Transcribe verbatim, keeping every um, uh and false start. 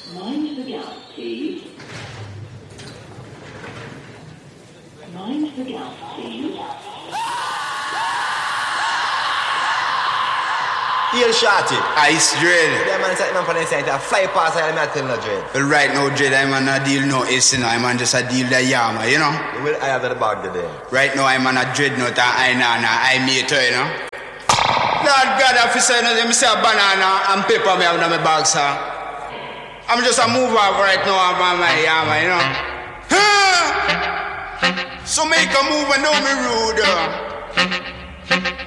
Mind the gap, please. Mind the gap, please. Heel shorty. Ice Dread. Yeah, man, say man for the center. Fly past I am not telling you, Dread. Well, right now, Dread, I'm on a deal no ace, you know. I'm on just a deal the yama, you know. You will I have the bag today. Right now, I'm on a dreadnought and I nana, I meet her, you know. Lord God, officer, you know, let me say a banana and paper me have in my bag, sir. I'm just a move off right now, I'm on my yama, you know. Huh? So make a move and know me rude.